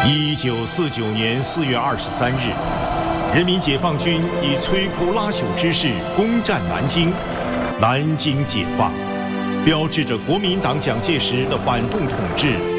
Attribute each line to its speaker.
Speaker 1: 1949年4月23日，人民解放军以摧枯拉朽之势攻占南京，南京解放，标志着国民党蒋介石的反动统治